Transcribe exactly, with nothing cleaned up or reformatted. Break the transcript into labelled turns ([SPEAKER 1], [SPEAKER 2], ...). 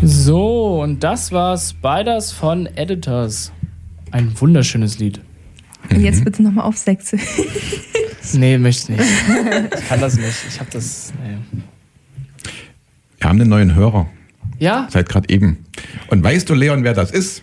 [SPEAKER 1] So, und das war Spiders von Editors. Ein wunderschönes Lied.
[SPEAKER 2] Und jetzt bitte nochmal auf Sächsisch.
[SPEAKER 1] Nee, möchte nicht. Ich kann das nicht. Ich hab das. Nee.
[SPEAKER 3] Wir haben einen neuen Hörer.
[SPEAKER 1] Ja?
[SPEAKER 3] Seit gerade eben. Und weißt du, Leon, wer das ist?